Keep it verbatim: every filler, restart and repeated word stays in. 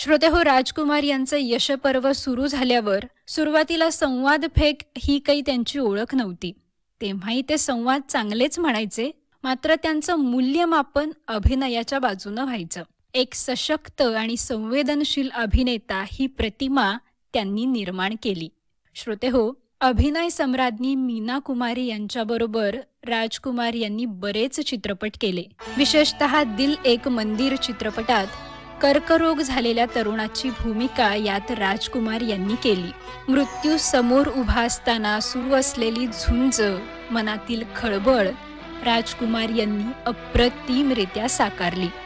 श्रोते हो, राजकुमार यांचं यशपर्व सुरू झाल्यावर सुरुवातीला संवाद फेक ही काही त्यांची ओळख नव्हती. तेव्हाही ते संवाद चांगलेच म्हणायचे, मात्र त्यांचं मूल्यमापन अभिनयाच्या बाजूनं व्हायचं. एक सशक्त आणि संवेदनशील अभिनेता ही प्रतिमा त्यांनी निर्माण केली. श्रोते हो, अभिनय सम्राज्ञी मीना कुमारी यांच्याबरोबर राजकुमार यांनी बरेच चित्रपट केले. विशेषतः दिल एक मंदिर चित्रपटात कर्करोग झालेल्या तरुणाची भूमिका यात राजकुमार यांनी केली. मृत्यू समोर उभा असताना सुरू असलेली झुंज, मनातील खळबळ राजकुमार यांनी अप्रतिमरित्या साकारली.